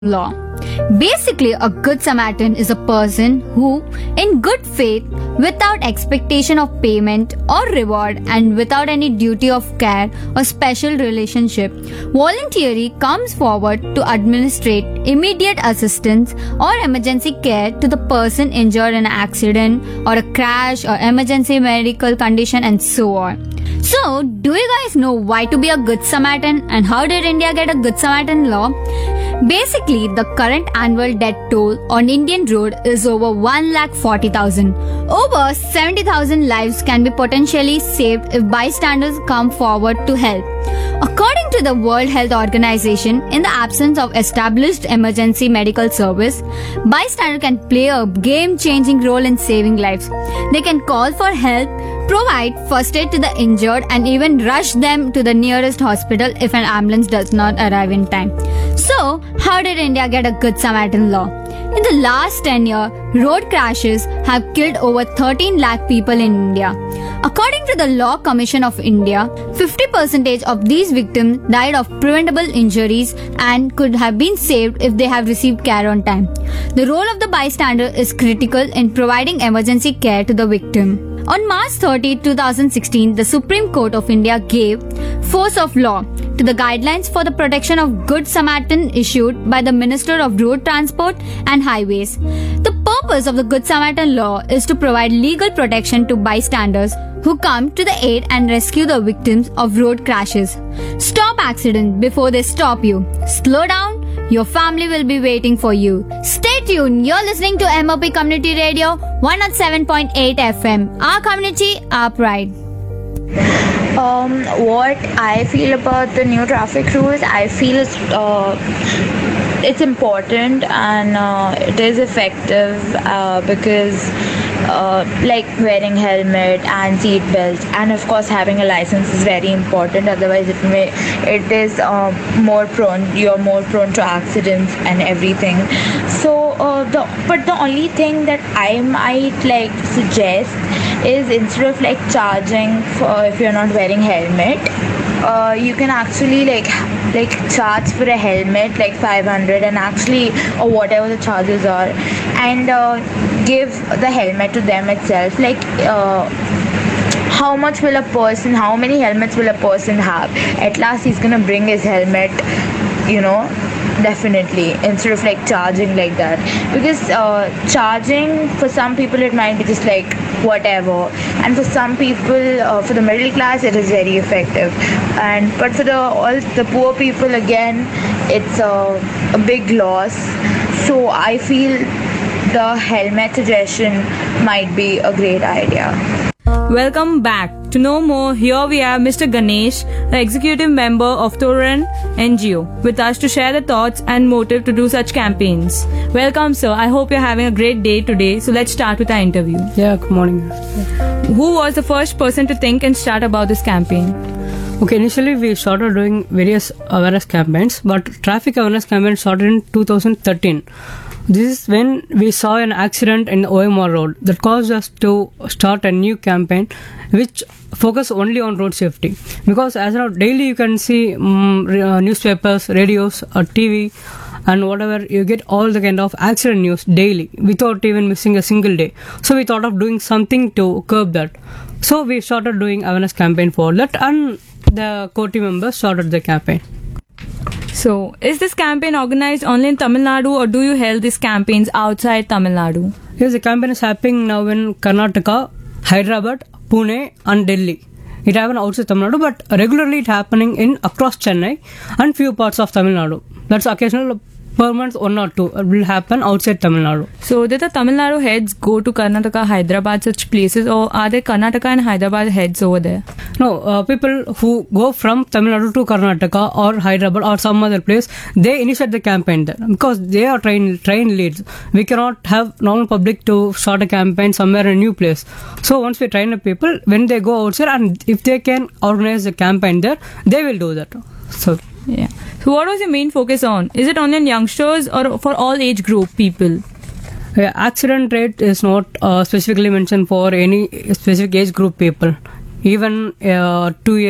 law. Basically, a good Samaritan is a person who, in good faith, without expectation of payment or reward, and without any duty of care or special relationship, voluntarily comes forward to administrate immediate assistance or emergency care to the person injured in an accident or a crash or emergency medical condition and so on. So, do you guys know why to be a good Samaritan and how did India get a good Samaritan law? Basically, the current annual death toll on Indian road is over 1,40,000. Over 70,000 lives can be potentially saved if bystanders come forward to help. According to the World Health Organization, in the absence of established emergency medical service, bystanders can play a game-changing role in saving lives. They can call for help, provide first aid to the injured, and even rush them to the nearest hospital if an ambulance does not arrive in time. So, how did India get a good Samaritan law? In the last 10 years, road crashes have killed over 13 lakh people in India. According to the Law Commission of India, 50% of these victims died of preventable injuries and could have been saved if they have received care on time. The role of the bystander is critical in providing emergency care to the victim. On March 30, 2016, the Supreme Court of India gave force of law to the guidelines for the protection of Good Samaritan issued by the Minister of Road Transport and Highways. The purpose of the Good Samaritan law is to provide legal protection to bystanders who come to the aid and rescue the victims of road crashes. Stop accidents before they stop you. Slow down. Your family will be waiting for you. Stay tuned. You're listening to MOP Community Radio 107.8 FM. Our community, our pride. What I feel about the new traffic rules, I feel it's important and it is effective because like wearing helmet and seat belts, and of course having a license is very important. Otherwise, you're more prone to accidents and everything. So the only thing that I might like suggest is, instead of like charging for if you're not wearing helmet, you can actually like charge for a helmet like 500 and actually, or whatever the charges are, and give the helmet to them itself. Like how many helmets will a person have? At last he's gonna bring his helmet, definitely, instead of like charging like that, because charging for some people it might be just like whatever, and for some people, for the middle class it is very effective, but for the poor people, again, it's a big loss. So I feel the helmet suggestion might be a great idea. Welcome back. To know more, here we have Mr. Ganesh, the executive member of Toran NGO, with us to share the thoughts and motive to do such campaigns. Welcome, sir. I hope you're having a great day today. So let's start with our interview. Yeah, good morning. Who was the first person to think and start about this campaign? Okay, initially we started doing various awareness campaigns, but traffic awareness campaign started in 2013. This is when we saw an accident in OMR Road that caused us to start a new campaign which focus only on road safety. Because as now daily you can see newspapers, radios, or TV, and whatever, you get all the kind of accident news daily without even missing a single day. So we thought of doing something to curb that. So we started doing awareness campaign for that, and the core team members started the campaign. So, is this campaign organized only in Tamil Nadu, or do you hold these campaigns outside Tamil Nadu? Yes, the campaign is happening now in Karnataka, Hyderabad, Pune, and Delhi. It happens outside Tamil Nadu, but regularly it happening in across Chennai and few parts of Tamil Nadu. That's occasional. Per month, 1 or 2 will happen outside Tamil Nadu. So, did the Tamil Nadu heads go to Karnataka, Hyderabad, such places, or are there Karnataka and Hyderabad heads over there? No, people who go from Tamil Nadu to Karnataka or Hyderabad or some other place, they initiate the campaign there because they are trained leads. We cannot have normal public to start a campaign somewhere in a new place. So, once we train the people, when they go outside and if they can organize the campaign there, they will do that. So, yeah. So what was your main focus on? Is it only on youngsters or for all age group people? Accident rate is not specifically mentioned for any specific age group people. Even 2 years